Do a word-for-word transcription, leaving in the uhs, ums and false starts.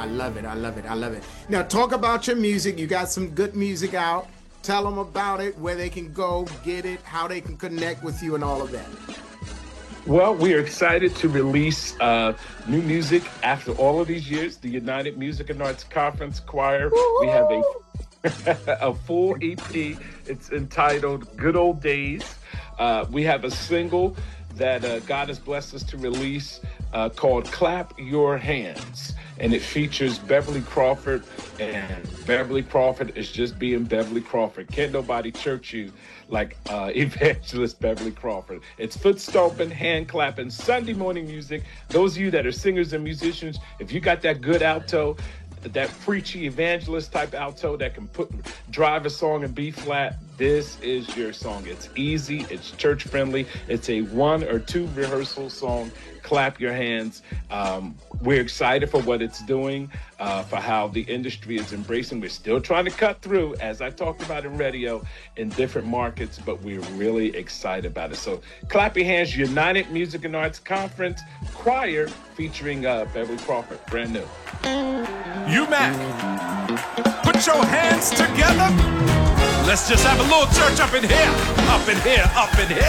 I love it. I love it. I love it. Now, talk about your music. You got some good music out. Tell them about it, where they can go get it, how they can connect with you, and all of that. Well, we are excited to release uh, new music after all of these years. The United Music and Arts Conference Choir. Woo-hoo! We have a a full E P. It's entitled Good Old Days. Uh, we have a single that uh, God has blessed us to release uh, called Clap Your Hands. And it features Beverly Crawford, and Beverly Crawford is just being Beverly Crawford. Can't nobody church you like uh, Evangelist Beverly Crawford. It's foot stomping, hand clapping, Sunday morning music. Those of you that are singers and musicians, if you got that good alto, that preachy evangelist type alto that can put drive a song in B flat, this is your song. It's easy, it's church friendly, it's a one or two rehearsal song. Clap your hands. Um, we're excited for what it's doing, uh, for how the industry is embracing. We're still trying to cut through, as I talked about in radio, in different markets, but we're really excited about it. So Clap Your Hands, United Music and Arts Conference Choir featuring uh, Beverly Crawford, brand new. U M A C, put your hands together. Let's just have a little church up in here, up in here, up in here.